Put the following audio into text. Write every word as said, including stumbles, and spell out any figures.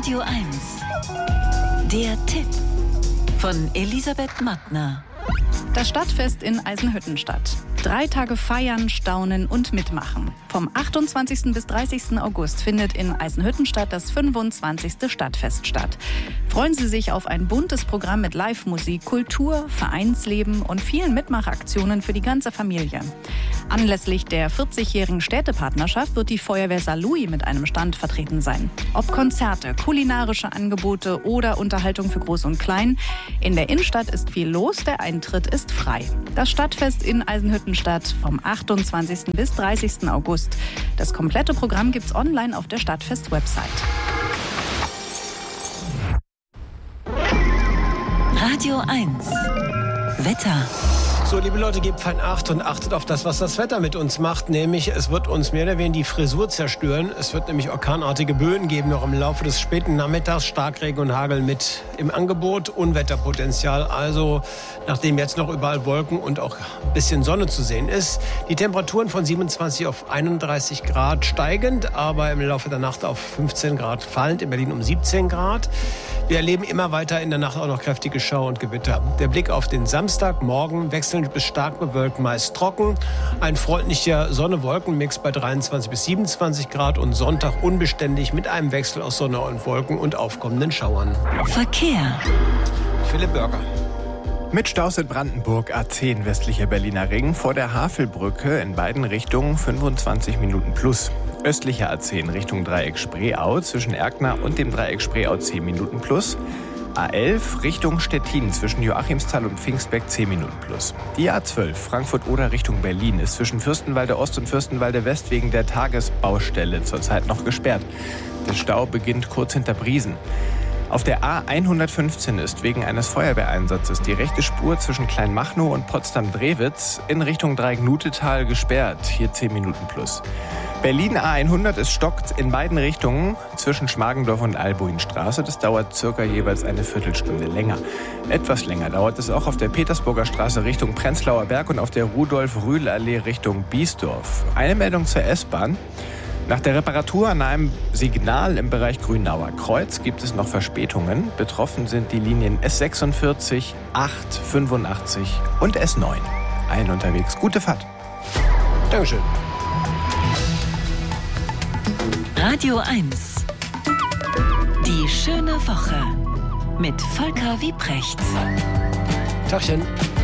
Radio eins. Der Tipp von Elisabeth Mattner. Das Stadtfest in Eisenhüttenstadt. Drei Tage feiern, staunen und mitmachen. Vom achtundzwanzigsten bis dreißigsten August findet in Eisenhüttenstadt das fünfundzwanzigste Stadtfest statt. Freuen Sie sich auf ein buntes Programm mit Live-Musik, Kultur, Vereinsleben und vielen Mitmachaktionen für die ganze Familie. Anlässlich der vierzigjährigen Städtepartnerschaft wird die Feuerwehr Saarlouis mit einem Stand vertreten sein. Ob Konzerte, kulinarische Angebote oder Unterhaltung für Groß und Klein. In der Innenstadt ist viel los, der Eintritt ist frei. Das Stadtfest in Eisenhüttenstadt vom achtundzwanzigsten bis dreißigsten August. Das komplette Programm gibt's online auf der Stadtfest-Website. Radio eins. Wetter. So, liebe Leute, gebt fein Acht und achtet auf das, was das Wetter mit uns macht. Nämlich, es wird uns mehr oder weniger die Frisur zerstören. Es wird nämlich orkanartige Böen geben, noch im Laufe des späten Nachmittags. Starkregen und Hagel mit im Angebot. Unwetterpotenzial. Also, nachdem jetzt noch überall Wolken und auch ein bisschen Sonne zu sehen ist. Die Temperaturen von siebenundzwanzig auf einunddreißig Grad steigend, aber im Laufe der Nacht auf fünfzehn Grad fallend. In Berlin um siebzehn Grad. Wir erleben immer weiter in der Nacht auch noch kräftige Schauer und Gewitter. Der Blick auf den Samstag, morgen wechselnd bis stark bewölkt, meist trocken. Ein freundlicher Sonne-Wolken-Mix bei dreiundzwanzig bis siebenundzwanzig Grad und Sonntag unbeständig mit einem Wechsel aus Sonne und Wolken und aufkommenden Schauern. Verkehr. Philipp Börger. Mit Staus in Brandenburg, A zehn westlicher Berliner Ring, vor der Havelbrücke in beiden Richtungen fünfundzwanzig Minuten plus. Östlicher A zehn Richtung Dreieck Spreeau zwischen Erkner und dem Dreieck Spreeau zehn Minuten plus. A elf Richtung Stettin zwischen Joachimsthal und Pfingstberg zehn Minuten plus. Die A zwölf Frankfurt-Oder Richtung Berlin ist zwischen Fürstenwalde Ost und Fürstenwalde West wegen der Tagesbaustelle zurzeit noch gesperrt. Der Stau beginnt kurz hinter Briesen. Auf der A hundertfünfzehn ist wegen eines Feuerwehreinsatzes die rechte Spur zwischen Kleinmachnow und Potsdam-Drewitz in Richtung Dreieck-Nutetal gesperrt. Hier zehn Minuten plus. Berlin A hundert, es stockt in beiden Richtungen zwischen Schmargendorf und Albuinstraße. Das dauert circa jeweils eine Viertelstunde länger. Etwas länger dauert es auch auf der Petersburger Straße Richtung Prenzlauer Berg und auf der Rudolf-Rühl-Allee Richtung Biesdorf. Eine Meldung zur S-Bahn. Nach der Reparatur an einem Signal im Bereich Grünauer Kreuz gibt es noch Verspätungen. Betroffen sind die Linien S sechsundvierzig, acht, fünfundachtzig und S neun. Allen unterwegs gute Fahrt. Dankeschön. Radio eins. Die schöne Woche mit Volker Wiebrecht. Tagchen.